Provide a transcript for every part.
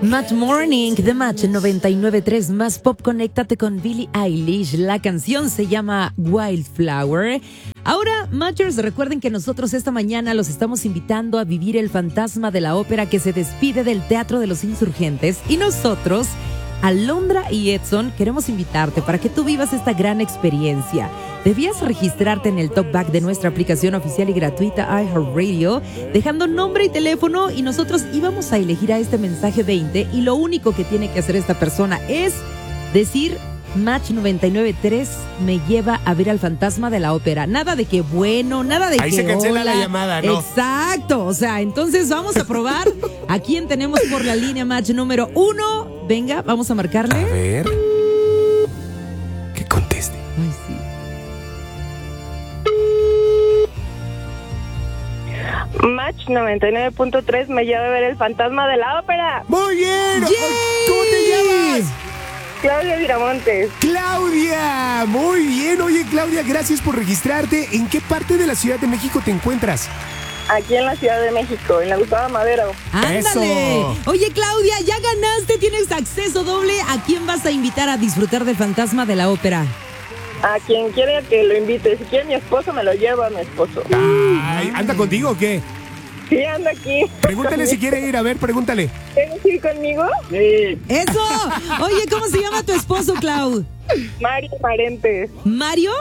Match Morning, The Match 99.3 más pop. Conéctate con Billie Eilish. La canción se llama Wildflower. Ahora, Matchers, recuerden que nosotros esta mañana los estamos invitando a vivir el fantasma de la ópera que se despide del Teatro de los Insurgentes. Y nosotros, Alondra y Edson, queremos invitarte para que tú vivas esta gran experiencia. Debías registrarte en el talkback de nuestra aplicación oficial y gratuita iHeartRadio, dejando nombre y teléfono, y nosotros íbamos a elegir a este mensaje 20, y lo único que tiene que hacer esta persona es decir: Match 99.3 me lleva a ver al fantasma de la ópera. Nada de que bueno, nada de ahí que se cancela hola. la llamada, ¿no? Exacto, o sea, entonces vamos a probar a quién tenemos por la línea. Match número 1. Venga, vamos a marcarle. A ver. Que conteste. Ay, sí. Match 99.3 me lleva a ver el fantasma de la ópera. Muy bien. ¡Yay! ¿Cómo te llamas? Claudia Viramontes. Claudia. Muy bien. Oye, Claudia, gracias por registrarte. ¿En qué parte de la Ciudad de México te encuentras? Aquí en la Ciudad de México, en la Gustavo Madero. ¡Ándale! Eso. Oye, Claudia, ya ganaste, tienes acceso doble. ¿A quién vas a invitar a disfrutar del fantasma de la ópera? A quien quiera que lo invite. Si quiere mi esposo, me lo lleva a mi esposo. Ay, ¿anda contigo o qué? Sí, anda aquí. Pregúntale si quiere ir. A ver, pregúntale. ¿Quieres ir conmigo? Sí. ¡Eso! Oye, ¿cómo se llama tu esposo, Clau? Mario Parentes. ¿Mario?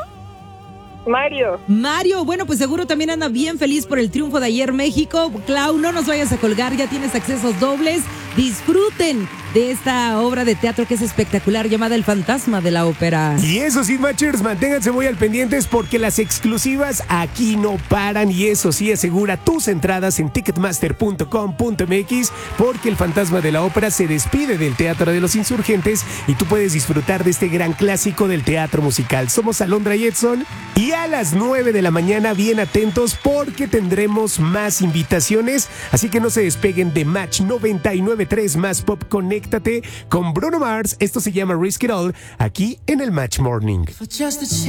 Mario. Bueno, pues seguro también anda bien feliz por el triunfo de ayer México. Clau, no nos vayas a colgar, ya tienes accesos dobles. Disfruten de esta obra de teatro que es espectacular, llamada El Fantasma de la Ópera. Y eso sí, Matchers, manténganse muy al pendientes porque las exclusivas aquí no paran. Y eso sí, asegura tus entradas en ticketmaster.com.mx, porque El Fantasma de la Ópera se despide del Teatro de los Insurgentes y tú puedes disfrutar de este gran clásico del teatro musical. Somos Alondra y Edson, y a las 9 de la mañana bien atentos porque tendremos más invitaciones. Así que no se despeguen de Match 99.3 más pop. Conéctate con Bruno Mars. Esto se llama Risk It All, aquí en el Match Morning.